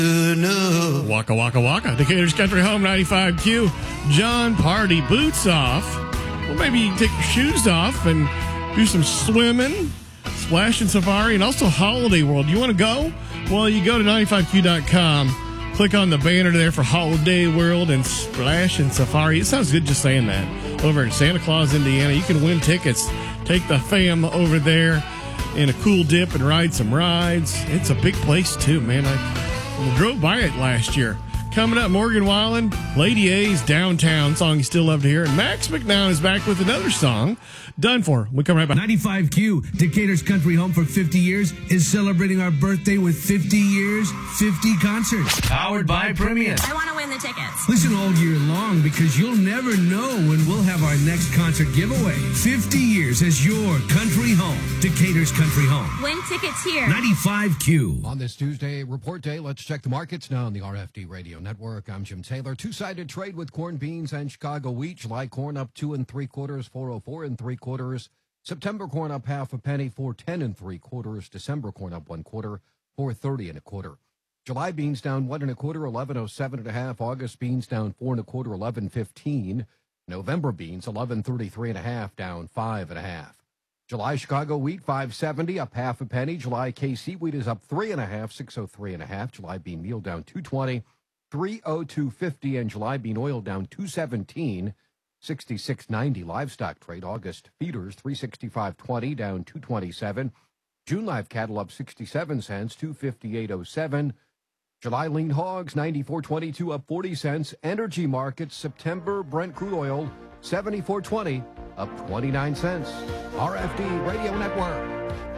Waka Waka Waka. Decatur's Country Home 95Q. John Party boots off. Well, maybe you can take your shoes off and do some swimming, Splash and Safari, and also Holiday World. You want to go? Well, you go to 95Q.com. Click on the banner there for Holiday World and Splash and Safari. It sounds good just saying that. Over in Santa Claus, Indiana, you can win tickets. Take the fam over there in a cool dip and ride some rides. It's a big place, too, man. I drove by it last year. Coming up, Morgan Wallen, Lady A's Downtown, song you still love to hear. And Max McNown is back with another song, Done For. We come right back. 95Q, Decatur's Country Home for 50 years, is celebrating our birthday with 50 years, 50 concerts. Powered by Premium. I want to win the tickets. Listen all year long because you'll never know when we'll have our next concert giveaway. 50 years as your country home. Decatur's Country Home. Win tickets here. 95Q. On this Tuesday report day, let's check the markets now on the RFD Radio Network. I'm Jim Taylor. Two-sided trade with corn, beans, and Chicago wheat. July corn up 2 3/4, 404 3/4. September corn up half a penny, 410 3/4. December corn up 1/4, 430 1/4. July beans down 1 1/4, 1107 1/2. August beans down 4 1/4, 1115. November beans 1133 1/2, down 5 1/2. July Chicago wheat 570, up half a penny. July KC wheat is up 3 1/2, 603 1/2. July bean meal down 220, 302.50, and July bean oil down 217, 66.90. Livestock trade August feeders 365.20, down 227. June live cattle up 67 cents, 258.07. July lean hogs 94.22, up 40 cents. Energy markets September Brent crude oil 74.20, up 29 cents. RFD Radio Network.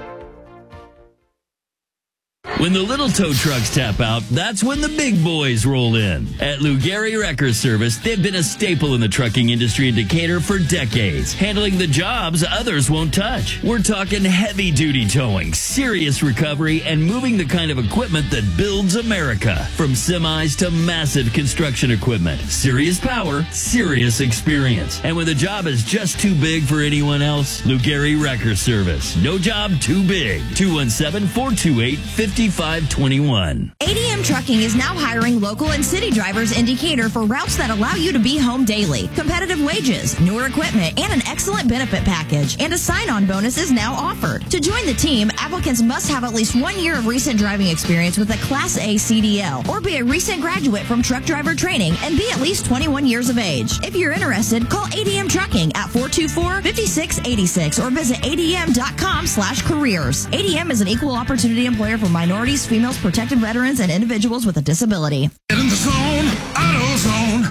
When the little tow trucks tap out, that's when the big boys roll in. At Lou Gehry Wrecker Service, they've been a staple in the trucking industry in Decatur for decades, handling the jobs others won't touch. We're talking heavy-duty towing, serious recovery, and moving the kind of equipment that builds America. From semis to massive construction equipment. Serious power, serious experience. And when the job is just too big for anyone else, Lou Gehry Wrecker Service. No job too big. 217-428-5521. ADM Trucking is now hiring local and city drivers in Decatur for routes that allow you to be home daily. Competitive wages, newer equipment, and an excellent benefit package. And a sign-on bonus is now offered. To join the team, applicants must have at least 1 year of recent driving experience with a Class A CDL or be a recent graduate from truck driver training and be at least 21 years of age. If you're interested, call ADM Trucking at 424-5686 or visit adm.com/careers. ADM is an equal opportunity employer for minorities, females, protected veterans, and individuals with a disability. Get in the zone, AutoZone.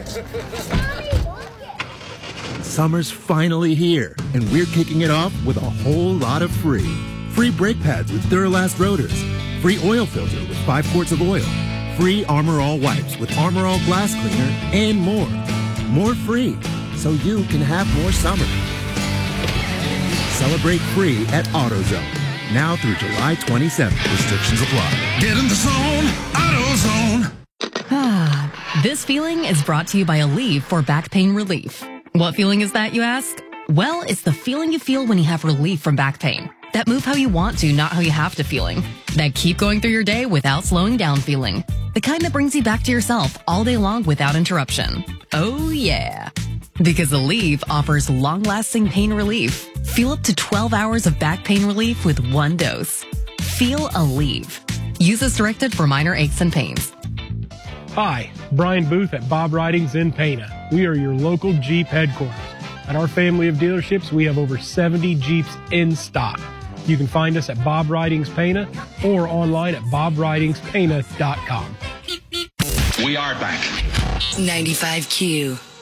Summer's finally here, and we're kicking it off with a whole lot of free. Free brake pads with Duralast rotors. Free oil filter with 5 quarts of oil. Free Armor All wipes with Armor All glass cleaner, and more. More free, so you can have more summer. Celebrate free at AutoZone. Now through July 27th. Restrictions apply. Get in the zone, AutoZone. This feeling is brought to you by Aleve for back pain relief. What feeling is that, you ask? Well, it's the feeling you feel when you have relief from back pain. That move how you want to, not how you have to feeling. That keep going through your day without slowing down feeling. The kind that brings you back to yourself all day long without interruption. Oh, yeah. Because Aleve offers long-lasting pain relief. Feel up to 12 hours of back pain relief with 1 dose. Feel Aleve. Use as directed for minor aches and pains. Hi, Brian Booth at Bob Ridings in Pana. We are your local Jeep headquarters. At our family of dealerships, we have over 70 Jeeps in stock. You can find us at Bob Ridings Pana or online at bobridingspana.com. We are back. 95Q.